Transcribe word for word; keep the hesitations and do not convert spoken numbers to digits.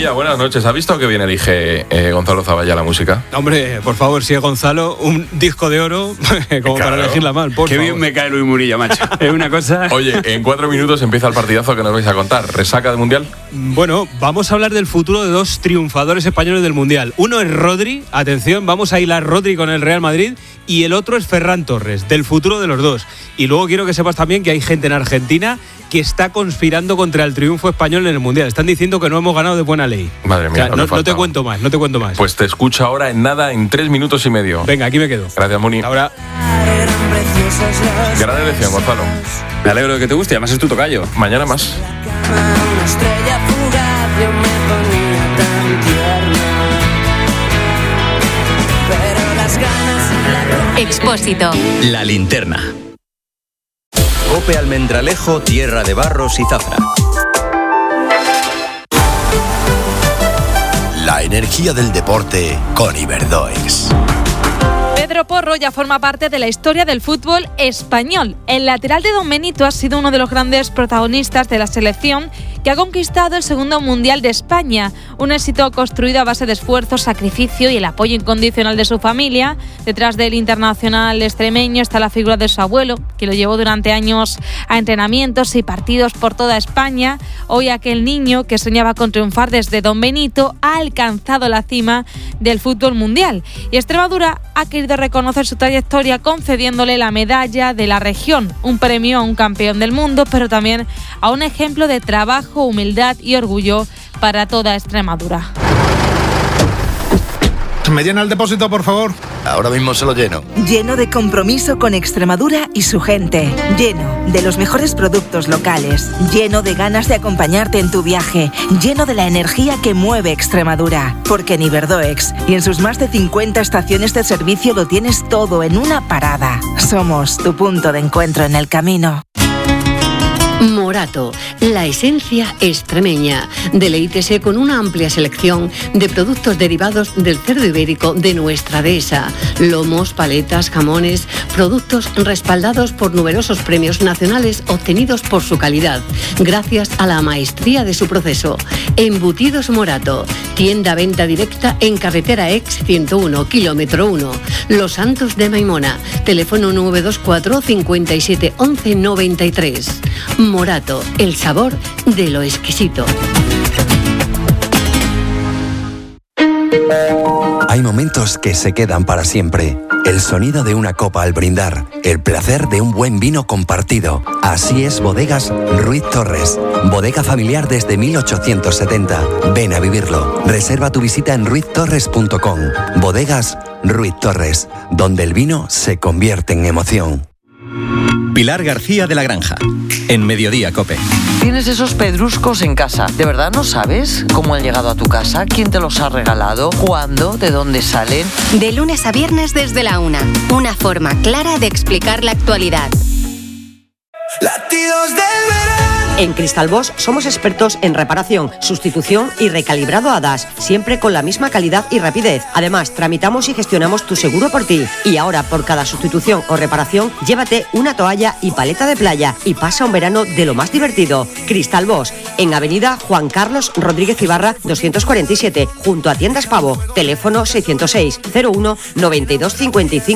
Munilla, buenas noches. ¿Ha visto que bien elige eh, Gonzalo Zavalla la música? Hombre, por favor, si es Gonzalo, un disco de oro como claro. para elegirla mal, por Qué favor. bien me cae Luis Munilla, macho. Es una cosa... Oye, en cuatro minutos empieza el partidazo que nos vais a contar. ¿Resaca del Mundial? Bueno, vamos a hablar del futuro de dos triunfadores españoles del Mundial. Uno es Rodri, atención, vamos a hilar Rodri con el Real Madrid, y el otro es Ferran Torres, del futuro de los dos. Y luego quiero que sepas también que hay gente en Argentina que está conspirando contra el triunfo español en el Mundial. Están diciendo que no hemos ganado de buena ley. Madre mía, o sea, no, no te cuento más, no te cuento más. Pues te escucho ahora en nada, en tres minutos y medio. Venga, aquí me quedo. Gracias, Muni. Ahora. Gran elección, Gonzalo. Me alegro de que te guste, además es tu tocayo. Mañana más. Una estrella fugaz, yo me ponía tan tierno. Pero las ganas... Expósito. La linterna. Cope Almendralejo, tierra de barros y zafra. La energía del deporte con Iberdoex. Pedro Porro ya forma parte de la historia del fútbol español. El lateral de Don Benito ha sido uno de los grandes protagonistas de la selección que ha conquistado el segundo Mundial de España. Un éxito construido a base de esfuerzo, sacrificio y el apoyo incondicional de su familia. Detrás del internacional extremeño está la figura de su abuelo, que lo llevó durante años a entrenamientos y partidos por toda España. Hoy aquel niño que soñaba con triunfar desde Don Benito ha alcanzado la cima del fútbol mundial. Y Extremadura ha querido reconocer su trayectoria concediéndole la medalla de la región, un premio a un campeón del mundo, pero también a un ejemplo de trabajo, humildad y orgullo para toda Extremadura. ¿Me llena el depósito, por favor? Ahora mismo se lo lleno. Lleno de compromiso con Extremadura y su gente. Lleno de los mejores productos locales. Lleno de ganas de acompañarte en tu viaje. Lleno de la energía que mueve Extremadura. Porque en Iberdoex y en sus más de cincuenta estaciones de servicio lo tienes todo en una parada. Somos tu punto de encuentro en el camino. Morato, la esencia extremeña. Deleítese con una amplia selección de productos derivados del cerdo ibérico de nuestra dehesa. Lomos, paletas, jamones, productos respaldados por numerosos premios nacionales obtenidos por su calidad, gracias a la maestría de su proceso. Embutidos Morato, tienda venta directa en carretera Ex ciento uno, kilómetro uno. Los Santos de Maimona, teléfono nueve dos cuatro, cinco siete, once, noventa y tres. Morato, el sabor de lo exquisito. Hay momentos que se quedan para siempre. El sonido de una copa al brindar, el placer de un buen vino compartido. Así es Bodegas Ruiz Torres. Bodega familiar desde mil ochocientos setenta. Ven a vivirlo. Reserva tu visita en ruiz torres punto com. Bodegas Ruiz Torres, donde el vino se convierte en emoción. Pilar García de la Granja, en Mediodía Cope. Tienes esos pedruscos en casa. ¿De verdad no sabes cómo han llegado a tu casa? ¿Quién te los ha regalado? ¿Cuándo? ¿De dónde salen? De lunes a viernes desde la una. Una forma clara de explicar la actualidad. Latidos del verano. En Cristal Bosch somos expertos en reparación, sustitución y recalibrado A D A S, siempre con la misma calidad y rapidez. Además, tramitamos y gestionamos tu seguro por ti. Y ahora, por cada sustitución o reparación, llévate una toalla y paleta de playa y pasa un verano de lo más divertido. Cristal Bosch, en Avenida Juan Carlos Rodríguez Ibarra doscientos cuarenta y siete, junto a Tiendas Pavo. Teléfono seiscientos seis, cero uno, noventa y dos cincuenta y cinco.